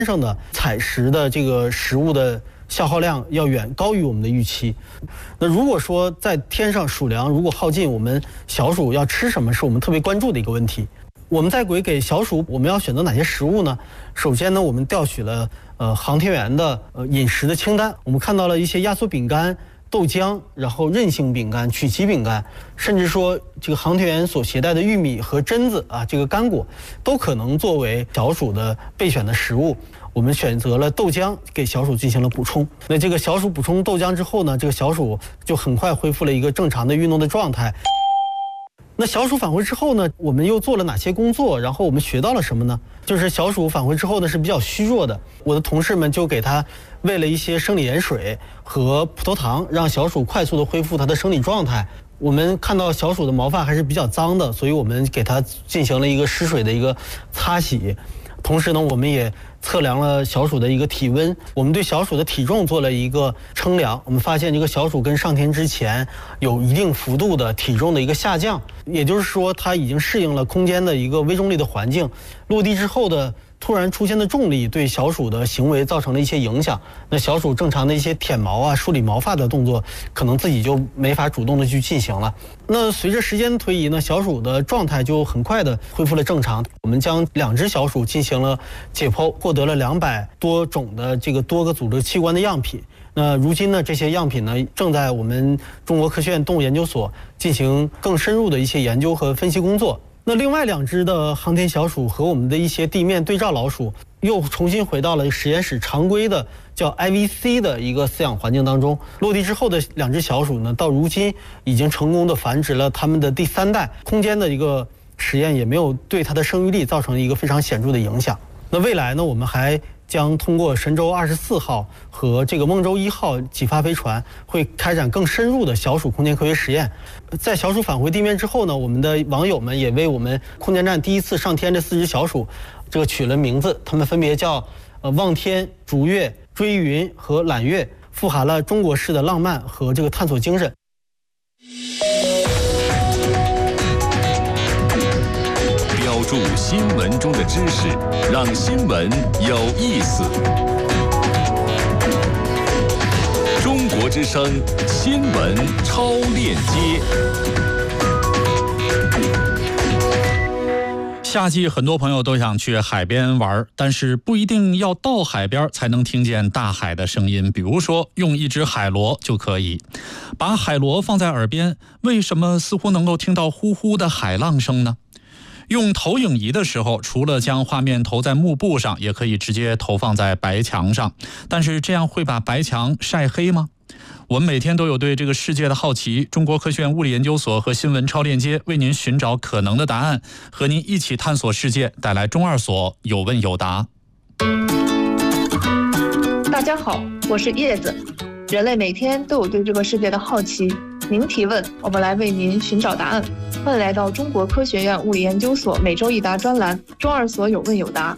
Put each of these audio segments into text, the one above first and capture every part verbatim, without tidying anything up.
上的采食的这个食物的消耗量要远高于我们的预期。那如果说在天上鼠粮如果耗尽，我们小鼠要吃什么是我们特别关注的一个问题。我们在轨给小鼠我们要选择哪些食物呢？首先呢，我们调取了呃航天员的呃饮食的清单，我们看到了一些压缩饼干、豆浆，然后韧性饼干、曲奇饼干，甚至说这个航天员所携带的玉米和榛子啊，这个干果都可能作为小鼠的备选的食物。我们选择了豆浆给小鼠进行了补充。那这个小鼠补充豆浆之后呢，这个小鼠就很快恢复了一个正常的运动的状态。那小鼠返回之后呢，我们又做了哪些工作？然后我们学到了什么呢？就是小鼠返回之后呢是比较虚弱的，我的同事们就给它喂了一些生理盐水和葡萄糖，让小鼠快速的恢复它的生理状态。我们看到小鼠的毛发还是比较脏的，所以我们给它进行了一个湿水的一个擦洗。同时呢，我们也测量了小鼠的一个体温，我们对小鼠的体重做了一个称量，我们发现这个小鼠跟上天之前有一定幅度的体重的一个下降，也就是说它已经适应了空间的一个微重力的环境，落地之后的突然出现的重力对小鼠的行为造成了一些影响，那小鼠正常的一些舔毛啊、梳理毛发的动作可能自己就没法主动的去进行了。那随着时间推移呢，小鼠的状态就很快的恢复了正常。我们将两只小鼠进行了解剖，获得了两百多种的这个多个组织器官的样品。那如今呢，这些样品呢正在我们中国科学院动物研究所进行更深入的一些研究和分析工作。那另外两只的航天小鼠和我们的一些地面对照老鼠又重新回到了实验室常规的叫 I V C 的一个饲养环境当中。落地之后的两只小鼠呢，到如今已经成功的繁殖了它们的第三代，空间的一个实验也没有对它的生育力造成一个非常显著的影响。那未来呢，我们还将通过神舟二十四号和这个梦舟一号几发飞船，会开展更深入的小鼠空间科学实验。在小鼠返回地面之后呢，我们的网友们也为我们空间站第一次上天这四只小鼠，这个取了名字，它们分别叫呃望天、逐月、追云和揽月，富含了中国式的浪漫和这个探索精神。 标注新闻中的知识，让新闻有意思。中国之声新闻超链接。 夏季很多朋友都想去海边玩，但是不一定要到海边才能听见大海的声音。比如说用一只海螺就可以。把海螺放在耳边，为什么似乎能够听到呼呼的海浪声呢？用投影仪的时候，除了将画面投在幕布上，也可以直接投放在白墙上。但是这样会把白墙晒黑吗？我们每天都有对这个世界的好奇，中国科学院物理研究所和新闻超链接为您寻找可能的答案，和您一起探索世界，带来中二所有问有答。 大家好，我是叶子。人类每天都有对这个世界的好奇，您提问，我们来为您寻找答案。欢迎来到中国科学院物理研究所每周一答专栏，中二所有问有答。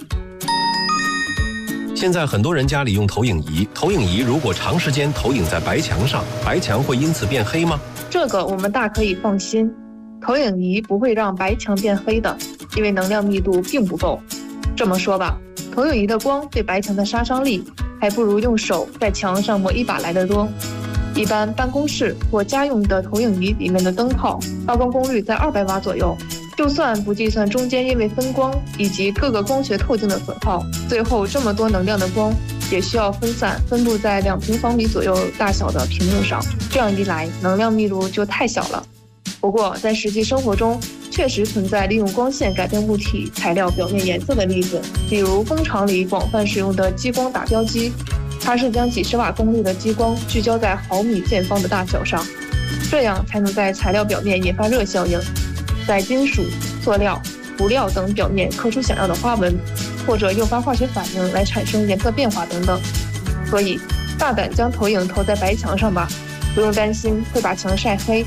现在很多人家里用投影仪，投影仪如果长时间投影在白墙上，白墙会因此变黑吗？ 这个我们大可以放心，投影仪不会让白墙变黑的，因为能量密度并不够。这么说吧，投影仪的光对白墙的杀伤力还不如用手在墙上抹一把来得多。一般办公室或家用的投影仪里面的灯泡高光功率在二百瓦左右，就算不计算中间因为分光以及各个光学透镜的损耗，最后这么多能量的光也需要分散分布在两平方米左右大小的屏幕上，这样一来能量密度就太小了。不过在实际生活中确实存在利用光线改变物体材料表面颜色的例子，比如工厂里广泛使用的激光打标机，它是将几十瓦功率的激光聚焦在毫米见方的大小上，这样才能在材料表面引发热效应，在金属、塑料、涂料等表面刻出想要的花纹，或者诱发化学反应来产生颜色变化等等。所以大胆将投影投在白墙上吧，不用担心会把墙晒黑。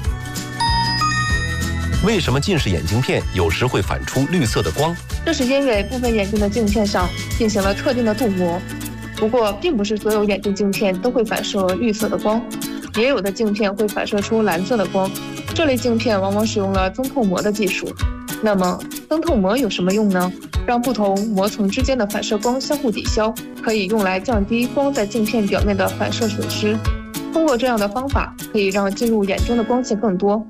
为什么近视眼镜片有时会反出绿色的光？ 这是因为部分眼镜的镜片上进行了特定的镀膜，不过并不是所有眼镜镜片都会反射绿色的光，也有的镜片会反射出蓝色的光。这类镜片往往使用了增透膜的技术， 那么灯透膜有什么用呢？让不同膜层之间的反射光相互抵消，可以用来降低光在镜片表面的反射损失。通过这样的方法，可以让进入眼中的光线更多，